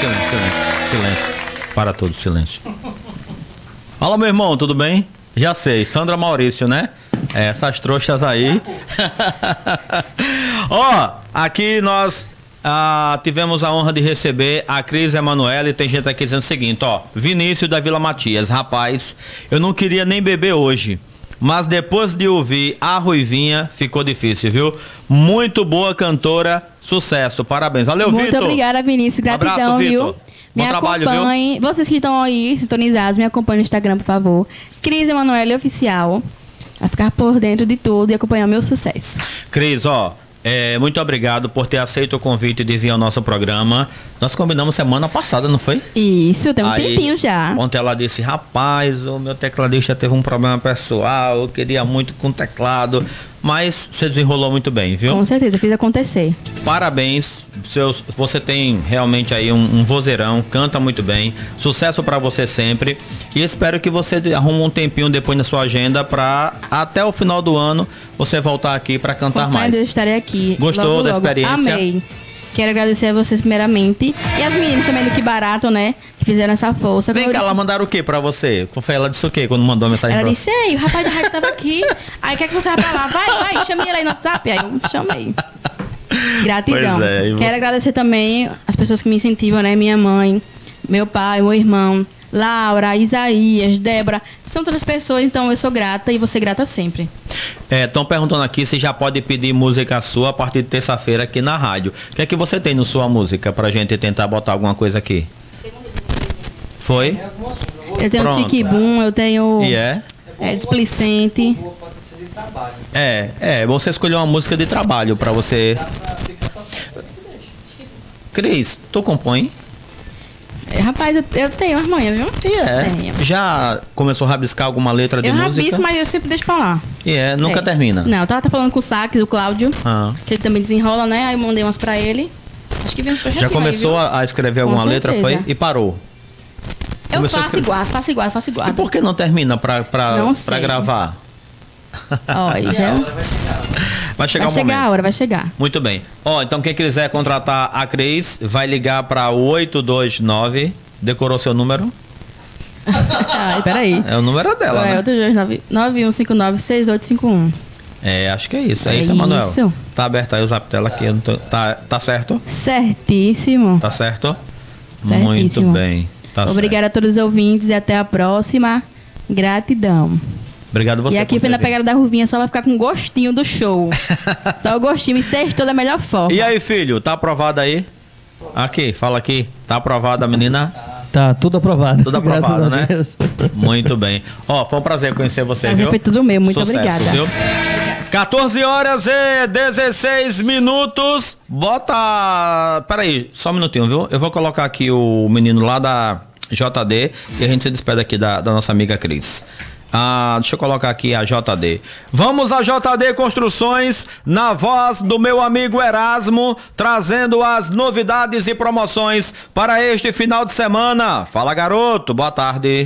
Silêncio. Para tudo, silêncio. Alô, meu irmão, tudo bem? Já sei, Sandra Maurício, né? Essas trouxas aí. Ó, aqui nós tivemos a honra de receber a Cris Emanuele. E tem gente aqui dizendo o seguinte, ó. Vinícius da Vila Matias. Rapaz, eu não queria nem beber hoje, mas depois de ouvir a Ruivinha, ficou difícil, viu? Muito boa cantora, sucesso, parabéns. Valeu, Vitor. Muito obrigada, Vinícius, gratidão, abraço, viu? Vitor. Bom trabalho, acompanhem, viu? Vocês que estão aí sintonizados, me acompanhem no Instagram, por favor. Cris Emanuele Oficial. Vai ficar por dentro de tudo e acompanhar o meu sucesso. Cris, ó, muito obrigado por ter aceito o convite de vir ao nosso programa. Nós combinamos semana passada, não foi? Isso, tem um tempinho já. Ontem ela disse, rapaz, o meu tecladista teve um problema pessoal, eu queria muito com teclado, mas você desenrolou muito bem, viu? Com certeza, fiz acontecer. Parabéns, você tem realmente aí um vozeirão, canta muito bem, sucesso pra você sempre, e espero que você arrume um tempinho depois na sua agenda pra até o final do ano você voltar aqui pra cantar mais. Eu estarei aqui. Gostou logo, da experiência? Amei. Quero agradecer a vocês primeiramente. E as meninas também do Que Barato, né? Que fizeram essa força. Vem cá, ela mandaram o que pra você? Ela disse o que quando mandou a mensagem ela pra você? Ela disse, ei, o rapaz da rádio tava aqui. Aí quer que você vá pra lá? Vai, chame ele aí no WhatsApp. Aí eu chamei. Gratidão. Quero agradecer também as pessoas que me incentivam, né? Minha mãe, meu pai, meu irmão, Laura, Isaías, Débora. São todas pessoas, então eu sou grata e vou ser grata sempre. Estão perguntando aqui se já pode pedir música sua a partir de terça-feira aqui na rádio. O que é que você tem na sua música pra gente tentar botar alguma coisa aqui? Foi? Eu tenho Tiquibum, eu tenho Displicente. Você escolheu uma música de trabalho pra você. Cris, tu compõe? Rapaz, eu tenho as manhas, viu? Tenho. Já começou a rabiscar alguma letra de música? Eu rabisco, mas eu sempre deixo pra lá. Nunca termina? Não, eu tava falando com o Sax, o Cláudio, que ele também desenrola, né? Aí eu mandei umas pra ele. Acho que vem um projetinho. Já começou aí, a escrever alguma letra, foi? E parou? Eu faço igual. E por que não termina pra gravar? Vai chegar o momento. A hora, vai chegar. Muito bem. Então quem quiser contratar a Cris, vai ligar para 829. Decorou seu número? Peraí. É o número dela, né? 829-9159-6851. Acho que é isso. É isso, Emanuel. Isso. Tá aberto aí o zap dela aqui. Tá certo? Certíssimo. Tá certo? Certíssimo. Muito bem. Obrigada a todos os ouvintes e até a próxima. Gratidão. Obrigado você. E aqui na pegada da Ruvinha só vai ficar com gostinho do show. Só o gostinho e sextou da melhor forma. E aí, filho, tá aprovado aí? Aqui, fala aqui. Tá aprovada a menina? Tá, tudo aprovado. Tudo aprovado, né? Muito bem. Foi um prazer conhecer você, viu? Foi tudo meu, muito obrigada. Viu? 14 horas e 16 minutos. Peraí, só um minutinho, viu? Eu vou colocar aqui o menino lá da JD e a gente se despede aqui da nossa amiga Cris. Deixa eu colocar aqui a JD. Vamos a JD Construções, na voz do meu amigo Erasmo, trazendo as novidades e promoções para este final de semana. Fala, garoto, boa tarde.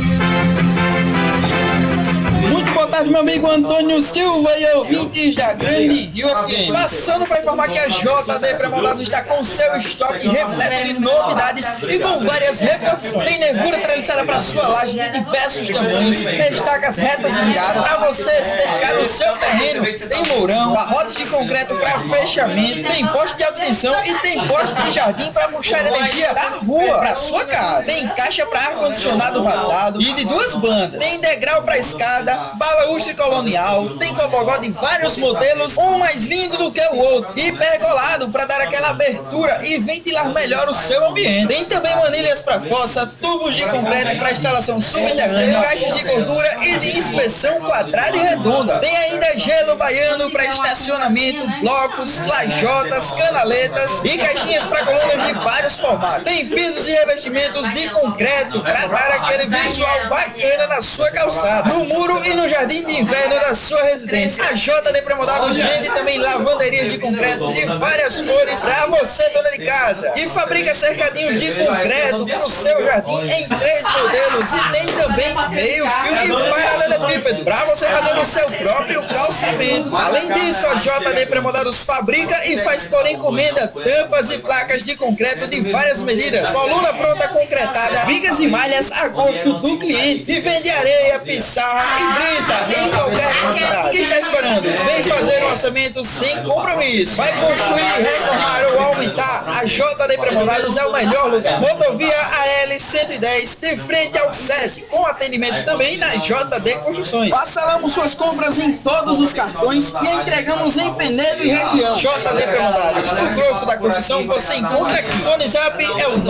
Boa tarde, meu amigo Antônio Silva e ouvintes da Grande Rio FM. Passando para informar que a JD Pré-Moldados está com seu estoque repleto de novidades e com várias refeições. Tem nervura treliçada para sua laje de diversos tamanhos, estacas retas e viradas para você cercar o seu terreno. Tem mourão, barrotes de concreto para fechamento, tem poste de alta tensão e tem poste de jardim para puxar energia da rua para sua casa. Tem caixa para ar-condicionado vazado e de 2 bandas. Tem degrau para escada, balaústre colonial, tem cobogó de vários modelos, um mais lindo do que o outro, e pergolado para dar aquela abertura e ventilar melhor o seu ambiente. Tem também manilhas para fossa, tubos de concreto para instalação subterrânea, caixas de gordura e de inspeção quadrada e redonda. Tem ainda gelo baiano para estacionamento, blocos, lajotas, canaletas e caixinhas para colunas de vários formatos. Tem pisos e revestimentos de concreto para dar aquele visual bacana na sua calçada, no muro e no jardim jardim de inverno da sua residência. A JD Pré-Moldados vende também lavanderias de concreto de várias cores para você, dona de casa. E fabrica cercadinhos de concreto para o seu jardim em 3 modelos. E tem também meio fio e paralelepípedo para você fazer o seu próprio calçamento. Além disso, a JD Pré-Moldados fabrica e faz por encomenda tampas e placas de concreto de várias medidas, coluna pronta concretada, vigas e malhas a gosto do cliente, e vende areia, pissarra e brita em qualquer quantidade. O que está esperando? Vem fazer um orçamento sem compromisso. Vai construir, reformar ou aumentar? A JD Pré-Moldados é o melhor lugar. Rodovia AL 110, de frente ao SESI, com atendimento também na JD Construções. Parcelamos suas compras em todos os cartões e entregamos em Penedo e região. JD Pré-Moldados, o grosso da construção você encontra aqui. Fone Zap é o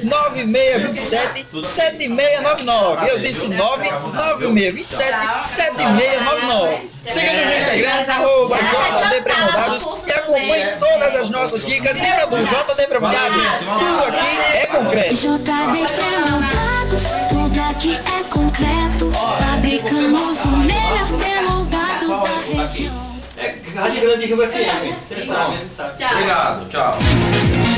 99627-7699. Eu disse 99627-7699. Siga no Instagram, @JD Pré-Moldados, e acompanhe todas as nossas dicas e produtos. JD Pré-Moldados, tudo aqui é concreto. JD Pré-Moldados, tudo aqui é concreto. Fabricamos o melhor pré-moldado da região. Rádio Grande Rio FM. Você sabe. Obrigado, tchau.